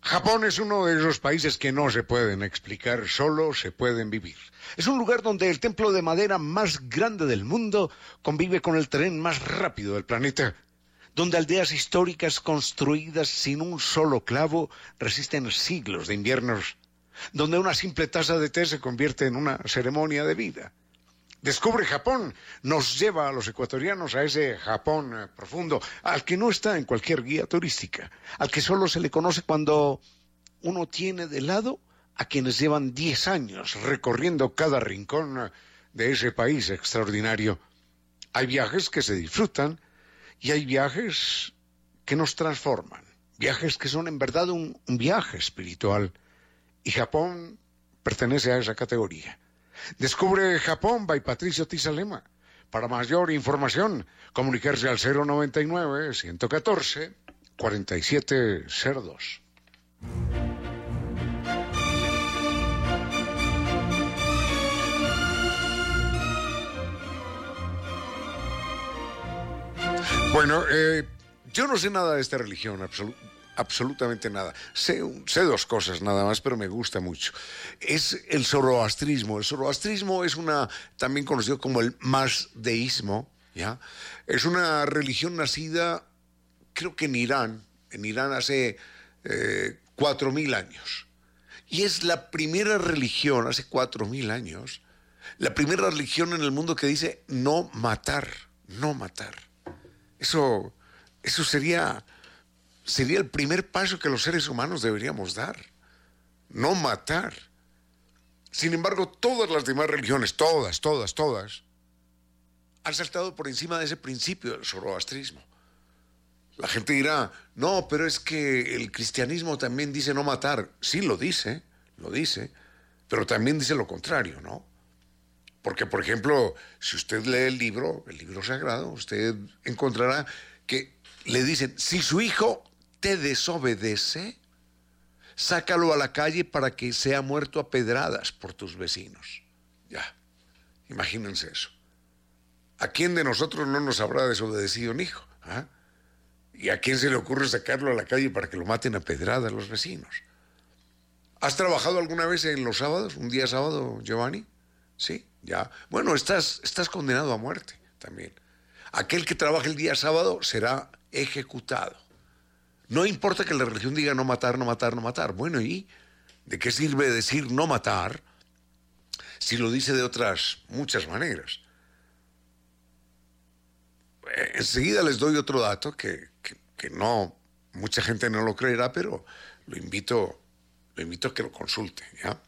Japón es uno de esos países que no se pueden explicar, solo se pueden vivir. Es un lugar donde el templo de madera más grande del mundo convive con el tren más rápido del planeta, donde aldeas históricas construidas sin un solo clavo resisten siglos de inviernos, donde una simple taza de té se convierte en una ceremonia de vida. Descubre Japón, nos lleva a los ecuatorianos a ese Japón profundo, al que no está en cualquier guía turística, al que solo se le conoce cuando uno tiene de lado a quienes llevan 10 años recorriendo cada rincón de ese país extraordinario. Hay viajes que se disfrutan y hay viajes que nos transforman, viajes que son en verdad un viaje espiritual, y Japón pertenece a esa categoría. Descubre Japón by Patricio Tizalema. Para mayor información, comunicarse al 099-114-4702. Bueno, yo no sé nada de esta religión, absolutamente nada. Sé dos cosas nada más, pero me gusta mucho. Es el zoroastrismo. El zoroastrismo es también conocido como el mazdeísmo, ¿ya? Es una religión nacida, creo que en Irán hace 4.000 años. Y es la primera religión, hace 4.000 años, la primera religión en el mundo que dice no matar, no matar. Eso sería el primer paso que los seres humanos deberíamos dar. No matar. Sin embargo, todas las demás religiones, todas, han saltado por encima de ese principio del zoroastrismo. La gente dirá, no, pero es que el cristianismo también dice no matar. Sí, lo dice, pero también dice lo contrario, ¿no? Porque, por ejemplo, si usted lee el libro sagrado, usted encontrará que le dicen, si su hijo te desobedece, sácalo a la calle para que sea muerto a pedradas por tus vecinos. Ya, imagínense eso. ¿A quién de nosotros no nos habrá desobedecido un hijo? ¿Ah? ¿Y a quién se le ocurre sacarlo a la calle para que lo maten a pedradas los vecinos? ¿Has trabajado alguna vez en los sábados, un día sábado, Giovanni? Sí, ya. Bueno, estás condenado a muerte también. Aquel que trabaja el día sábado será ejecutado. No importa que la religión diga no matar, no matar, no matar. Bueno, ¿y de qué sirve decir no matar si lo dice de otras muchas maneras? Enseguida les doy otro dato que no, mucha gente no lo creerá, pero lo invito a que lo consulte, ¿ya?